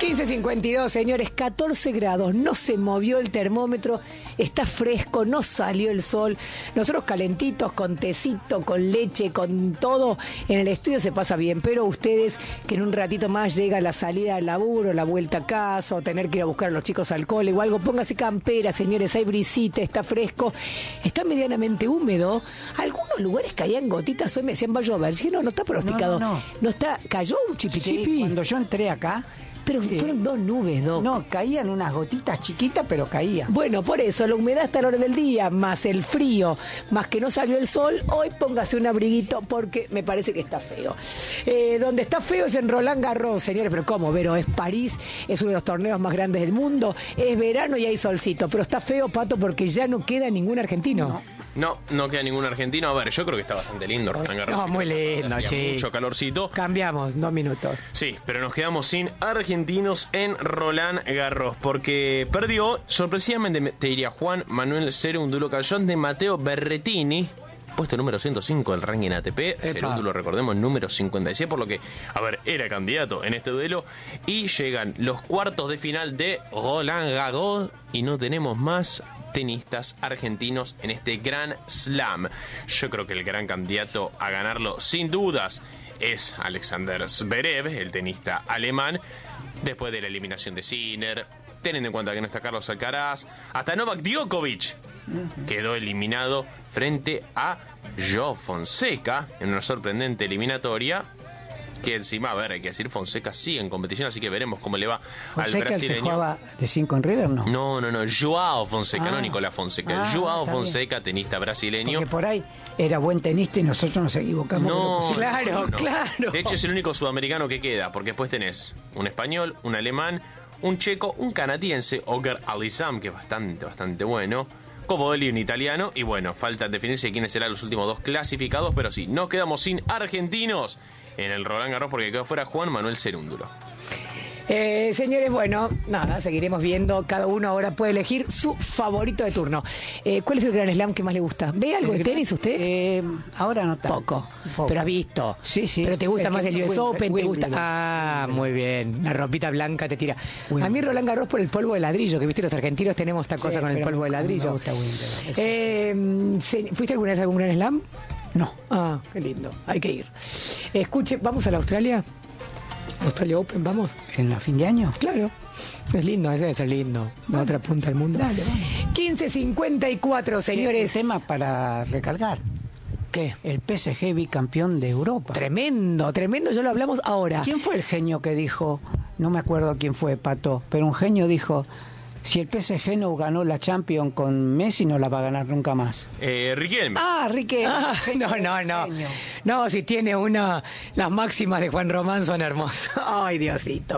15:52, señores, 14 grados, no se movió el termómetro, está fresco, no salió el sol. Nosotros calentitos, con tecito, con leche, con todo, en el estudio se pasa bien, pero ustedes que en un ratito más llega la salida del laburo, la vuelta a casa, o tener que ir a buscar a los chicos al cole o algo, póngase campera, señores, hay brisita, está fresco, está medianamente húmedo. Algunos lugares caían gotitas, hoy me decían va a llover. Dije, no está pronosticado. No está, cayó un chipi-chipi. Sí, cuando yo entré acá, pero fueron dos nubes, Doc. No, caían unas gotitas chiquitas, pero caían. Bueno, por eso, la humedad hasta la hora del día, más el frío, más que no salió el sol, hoy póngase un abriguito porque me parece que está feo. Donde está feo es en Roland Garros, señores, pero ¿cómo? Vero, es París, es uno de los torneos más grandes del mundo, es verano y hay solcito, pero está feo, Pato, porque ya no queda ningún argentino. No queda ningún argentino. A ver, yo creo que está bastante lindo Roland Garros. No, muy lindo, che. Mucho calorcito. Cambiamos, 2 minutos. Sí, pero nos quedamos sin argentinos en Roland Garros porque perdió, sorpresivamente te diría, Juan Manuel Cerúndulo, cayó de Matteo Berrettini, puesto número 105 del ranking ATP. Cerúndulo, recordemos, número 56, por lo que, a ver, era candidato en este duelo. Y llegan los cuartos de final de Roland Garros y no tenemos más tenistas argentinos en este Grand Slam. Yo creo que el gran candidato a ganarlo, sin dudas, es Alexander Zverev, el tenista alemán, después de la eliminación de Sinner, teniendo en cuenta que no está Carlos Alcaraz, hasta Novak Djokovic quedó eliminado frente a Joao Fonseca en una sorprendente eliminatoria. Que encima, a ver, hay que decir, Fonseca sigue en competición, así que veremos cómo le va al brasileño. ¿El que jugaba de 5 en River, no? No, Joao Fonseca, no Nicolás Fonseca. Joao Fonseca, bien. Tenista brasileño. Porque por ahí era buen tenista y nosotros nos equivocamos. Claro. De hecho, es el único sudamericano que queda, porque después tenés un español, un alemán, un checo, un canadiense, Oger Alisam, que es bastante bueno, Cobolli, un italiano, y bueno, falta definirse quiénes serán los últimos dos clasificados, pero sí, nos quedamos sin argentinos en el Roland Garros porque quedó fuera Juan Manuel Cerúndulo. Señores, bueno, nada, seguiremos viendo. Cada uno ahora puede elegir su favorito de turno. ¿Cuál es el Grand Slam que más le gusta? ¿Ve algo de tenis usted? Ahora no tanto. Poco. Pero ha visto. Sí. ¿Pero te gusta más el US Open? ¿Te gusta? Wimbledon. Muy bien. La ropita blanca te tira. Wimbledon. A mí Roland Garros por el polvo de ladrillo, que viste, los argentinos tenemos esta cosa con el polvo de ladrillo. Me gusta Wimbledon. ¿Fuiste alguna vez a algún Grand Slam? No. Qué lindo. Hay que ir. Escuche, ¿vamos a la Australia? Australia Open, vamos. ¿En la fin de año? Claro. Es lindo, ese es lindo. La otra punta del mundo. Dale, vamos. 15:54, señores. Tema para recalcar. ¿Qué? El PSG bicampeón de Europa. Tremendo, ya lo hablamos ahora. ¿Quién fue el genio que dijo? No me acuerdo quién fue, Pato, pero un genio dijo: si el PSG no ganó la Champions con Messi, no la va a ganar nunca más. Riquelme. Riquelme. No. No, si tiene las máximas de Juan Román son hermosas. Ay, Diosito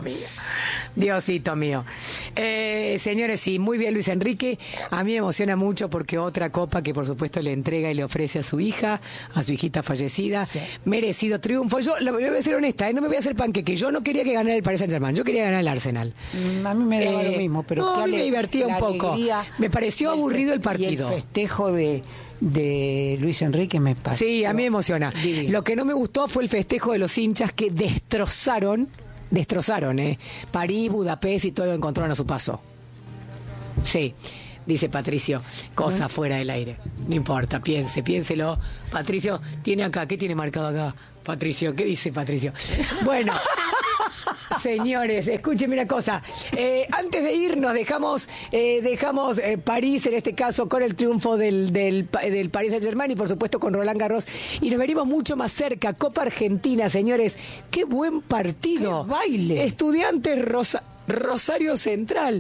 mío. Señores, sí, muy bien Luis Enrique. A mí me emociona mucho porque otra copa que por supuesto le entrega y le ofrece a su hija, a su hijita fallecida. Sí. Merecido triunfo. Yo voy a ser honesta, no me voy a hacer panqueque. Yo no quería que ganara el Paris Saint-Germain, yo quería ganar el Arsenal. A mí me daba lo mismo, pero no, a mí me divertía un poco. Me pareció aburrido el partido. Y el festejo de Luis Enrique me pareció. Sí, a mí me emociona. Divino. Lo que no me gustó fue el festejo de los hinchas que destrozaron, París, Budapest y todo lo encontraron a su paso. Sí, dice Patricio, cosa fuera del aire. No importa, piénselo. Patricio, tiene acá, ¿qué tiene marcado acá? Patricio, ¿qué dice Patricio? Bueno, señores, escúchenme una cosa. Antes de irnos, dejamos París, en este caso, con el triunfo del Paris Saint-Germain y, por supuesto, con Roland Garros. Y nos venimos mucho más cerca. Copa Argentina, señores. ¡Qué buen partido! ¡Qué baile! Estudiantes Rosario Central.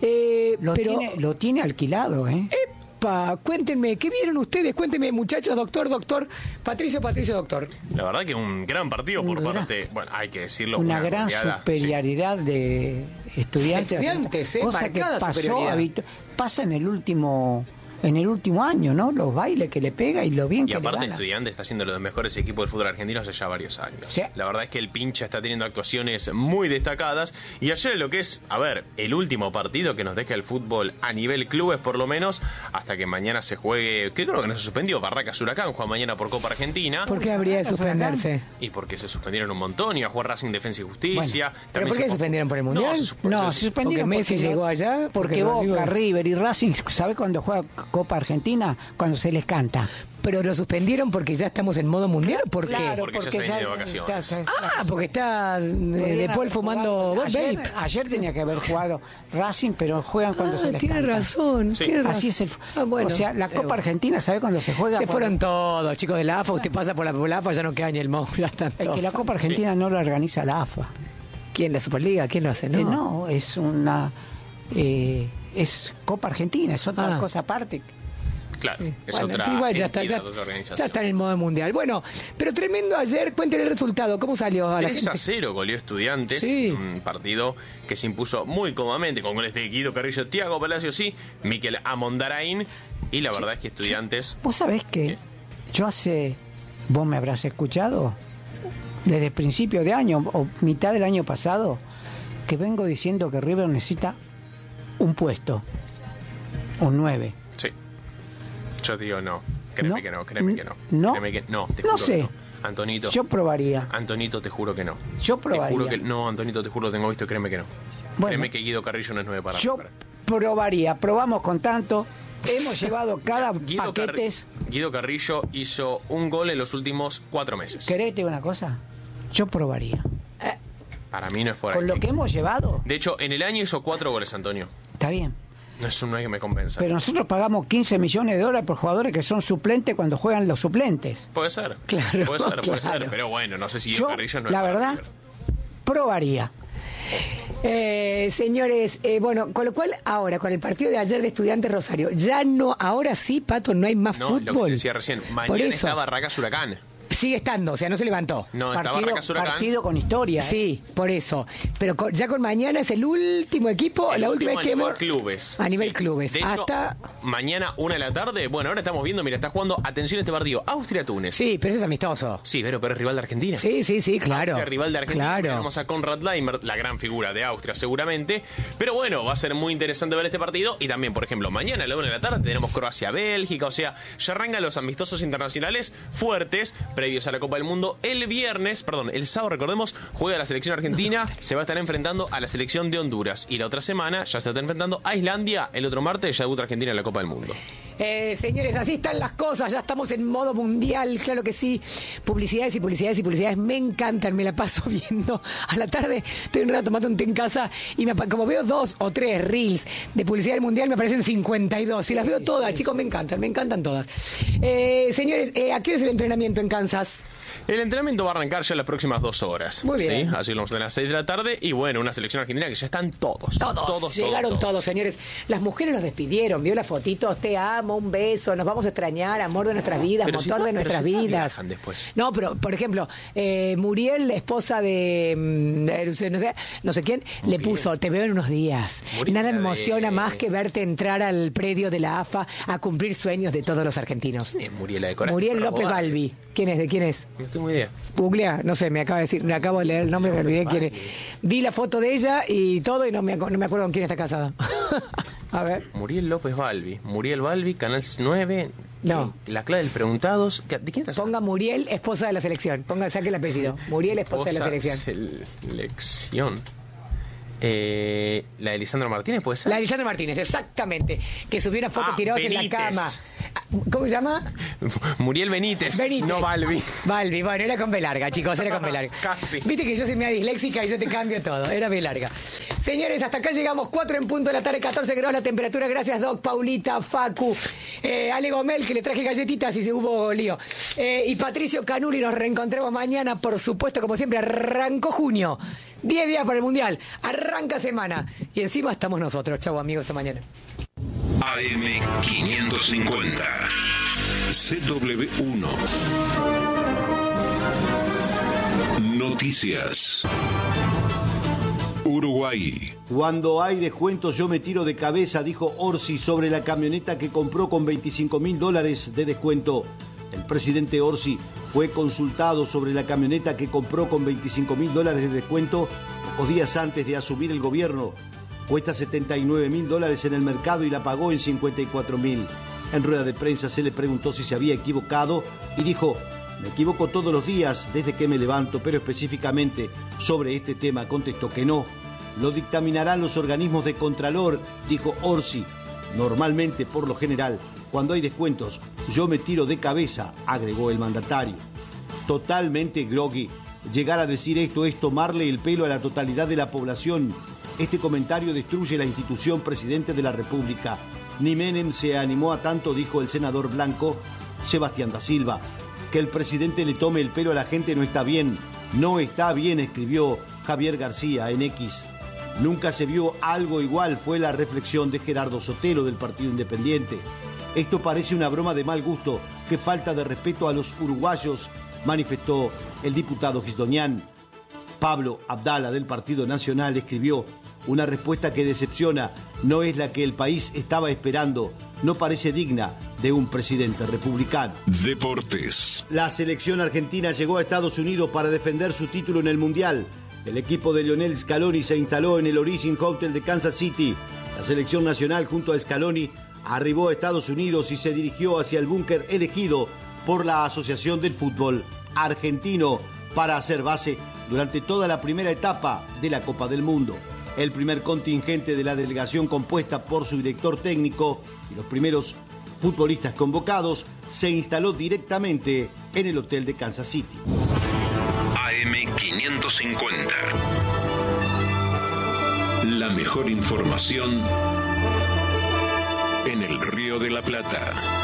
Lo tiene alquilado, ¿eh? Cuéntenme, ¿qué vieron ustedes? Cuéntenme, muchachos, doctor. Patricio, doctor. La verdad que un gran partido por parte, bueno, hay que decirlo. Una gran superioridad de Estudiantes. Cosa que pasa en el último en el último año, ¿no? Los bailes que le pega y lo bien Y que le aparte gana. Estudiantes está siendo uno de los mejores equipos del fútbol argentino hace ya varios años. Sí. La verdad es que el pincha está teniendo actuaciones muy destacadas. Y ayer lo que es, a ver, el último partido que nos deja el fútbol a nivel clubes por lo menos, hasta que mañana se juegue, que creo que no se suspendió, Barracas Huracán, juega mañana por Copa Argentina. ¿Por qué habría de suspenderse? Y porque se suspendieron un montón, iba a jugar Racing Defensa y Justicia. ¿Pero También por qué se suspendieron por el Mundial? No, se suspendieron porque Messi llegó allá. Porque Boca, River y Racing, ¿sabe cuándo juega Copa Argentina? Cuando se les canta. Pero lo suspendieron porque ya estamos en modo mundial. ¿Por qué? Claro, Porque ya se viene de vacaciones. Porque está De Paul fumando vape. Ayer tenía que haber jugado Racing, pero juegan cuando se les tiene canta. razón, Sí. tiene razón. Así es el. Bueno. O sea, la Copa Argentina, ¿sabe cuándo se juega? Se Por- fueron todos, chicos de la AFA. Usted pasa por la AFA, ya no queda ni el modo. Ya están Es que todos. la Copa Argentina no la organiza la AFA. ¿Quién? ¿La Superliga? ¿Quién lo hace? No. No, es una. Es Copa Argentina, es otra Ah. cosa aparte. Claro, es Bueno, otra pero igual ya está, entidad, otra organización. ya está en el modo mundial. Bueno, pero tremendo ayer. Cuéntele el resultado. ¿Cómo salió a la 3 a gente? 0 goleó Estudiantes, Sí. un partido que se impuso muy cómodamente con goles de Guido Carrillo, Thiago Palacios y Miquel Amondarain. Y la verdad es que Estudiantes... Vos sabés que yo vos me habrás escuchado, desde principio de año o mitad del año pasado, que vengo diciendo que River necesita un puesto, un 9. Sí. Yo digo no. Créeme No. que no, créeme que no. No. Créeme que no, te No juro sé. que no. Antonito. Yo probaría. Antonito, te juro que no. Yo Te probaría. juro que no, Antonito, te juro, tengo visto, créeme que no. Bueno. Créeme que Guido Carrillo no es 9 para Yo River. probaría. Probamos con tanto. Hemos llevado cada paquetes. Guido Carrillo hizo un gol en los últimos 4 meses. ¿Querés te digo una cosa? Yo probaría. Para mí no es por Con ahí. lo que hemos llevado, De hecho, en el año hizo 4 goles, Antonio. está bien. No es un 9 que me convenza. Pero nosotros pagamos 15 millones de dólares por jugadores que son suplentes cuando juegan los suplentes. Puede ser. Claro, Puede ser, puede claro. ser. Pero bueno, no sé si Yo, Carrillo no es la para verdad, River. probaría. Señores, bueno, con lo cual ahora, con el partido de ayer de Estudiantes Rosario, ya no, ahora sí, Pato, no hay más No, lo que te fútbol. decía recién. Por Mañana eso, está Barracas Huracán. sigue estando, o sea, no se levantó. No, está Barracas Huracán. Partido con historia. Sí, por eso. Pero ya con mañana es el último equipo, El la última último vez que a nivel hemos... clubes. A nivel Sí. clubes. De hecho, Hasta... mañana 1 de la tarde. Bueno, ahora estamos viendo, mira, está jugando, atención a este partido, Austria-Túnez. Sí, pero eso es amistoso. Sí, pero es rival de Argentina. Sí, claro. Austria, rival de Argentina. Claro. Tenemos a Konrad Leimer, la gran figura de Austria, seguramente. Pero bueno, va a ser muy interesante ver este partido. Y también, por ejemplo, mañana a la 1 de la tarde tenemos Croacia-Bélgica. O sea, ya arrancan los amistosos internacionales fuertes previos a la Copa del Mundo. El sábado, recordemos, juega la selección argentina. Se va a estar enfrentando a la selección de Honduras. Y la otra semana ya se está enfrentando a Islandia. El otro martes ya debuta Argentina en la Copa del Mundo. Señores, así están las cosas, ya estamos en modo mundial, claro que sí. Publicidades y publicidades y publicidades me encantan, me la paso viendo. A la tarde estoy un rato tomando un té en casa y como veo 2 o 3 reels de publicidad del mundial, me aparecen 52. Y las veo todas, chicos, me encantan todas. Señores, ¿a qué hora es el entrenamiento en Kansas? El entrenamiento va a arrancar ya en las próximas 2 horas. Muy bien. ¿Sí? Así lo vamos a tener a las 6 de la tarde. Y bueno, una selección argentina que ya están todos. Llegaron todos, señores. Las mujeres nos despidieron, vio las fotitos, te amo, un beso, nos vamos a extrañar, amor de nuestras vidas, Pero motor si- de nuestras pero si vidas. viajan después. No, pero por ejemplo, Muriel, la esposa de no sé quién, le Muriel. puso, te veo en unos días. Muriel, Nada me la de- emociona más que verte entrar al predio de la AFA a cumplir sueños de todos los argentinos. ¿Quién es Muriela de Corazón? Muriel López Balbi. ¿Quién es? ¿De quién es? No tengo idea. Googlea, no sé, me acabo de leer el nombre, me olvidé quién es. Vi la foto de ella y todo y no me acuerdo con quién está casada. A ver. Muriel López Balbi. Muriel Balbi, Canal 9. No. La clave del preguntados. ¿De quién estás Ponga Muriel, esposa de la selección. Saque el apellido. Muriel, esposa de la selección. Selección. La de Lisandro Martínez, ¿puede ser? La de Lisandro Martínez, exactamente. Que subió una foto tirados en la Benítez. cama. ¿Cómo se llama? Muriel Benítez. Benítez. No Balbi. Balbi, bueno, era con B larga, chicos, era con B larga. Casi. Viste que yo soy media disléxica y yo te cambio todo. Era B larga. Señores, hasta acá llegamos, 4 en punto de la tarde, 14 grados la temperatura. Gracias, Doc, Paulita, Facu, Ale Gomel, que le traje galletitas y se hubo lío. Y Patricio Canuli, nos reencontramos mañana, por supuesto, como siempre, arrancó junio. 10 días para el Mundial. Arranca semana. Y encima estamos nosotros. Chau, amigos, hasta mañana. AM550 CW1 Noticias. Uruguay. Cuando hay descuentos yo me tiro de cabeza, dijo Orsi sobre la camioneta que compró con $25.000 de descuento. El presidente Orsi fue consultado sobre la camioneta que compró con $25.000 de descuento pocos días antes de asumir el gobierno. Cuesta $79.000 en el mercado y la pagó en $54.000. En rueda de prensa se le preguntó si se había equivocado y dijo: me equivoco todos los días desde que me levanto, pero específicamente sobre este tema contestó que no. Lo dictaminarán los organismos de Contralor, dijo Orsi. Normalmente, por lo general, cuando hay descuentos, yo me tiro de cabeza, agregó el mandatario. Totalmente groggy. Llegar a decir esto es tomarle el pelo a la totalidad de la población. Este comentario destruye la institución presidente de la República. Ni Menem se animó a tanto, dijo el senador blanco Sebastián da Silva. Que el presidente le tome el pelo a la gente no está bien. No está bien, escribió Javier García en X. Nunca se vio algo igual, fue la reflexión de Gerardo Sotelo del Partido Independiente. Esto parece una broma de mal gusto, qué falta de respeto a los uruguayos, manifestó el diputado Gisdonian. Pablo Abdala del Partido Nacional escribió: una respuesta que decepciona, no es la que el país estaba esperando, no parece digna de un presidente republicano. Deportes. La selección argentina llegó a Estados Unidos para defender su título en el Mundial. El equipo de Lionel Scaloni se instaló en el Origin Hotel de Kansas City. La selección nacional junto a Scaloni arribó a Estados Unidos y se dirigió hacia el búnker elegido por la Asociación del Fútbol Argentino para hacer base durante toda la primera etapa de la Copa del Mundo. El primer contingente de la delegación, compuesta por su director técnico y los primeros futbolistas convocados, se instaló directamente en el hotel de Kansas City. AM550. La mejor información en el Río de la Plata.